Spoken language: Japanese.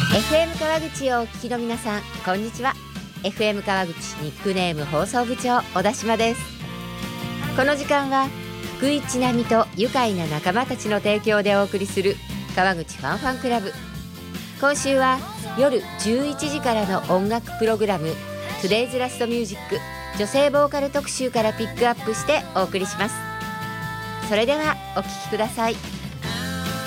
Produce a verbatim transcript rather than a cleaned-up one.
エフエム 川口をお聞きの皆さん、こんにちは。 エフエム 川口ニックネーム放送部長小田島です。この時間は福井ちなみと愉快な仲間たちの提供でお送りする川口ファンファンクラブ。今週は夜じゅういちじからの音楽プログラム Today's Last Music 女性ボーカル特集からピックアップしてお送りします。それではお聴きください。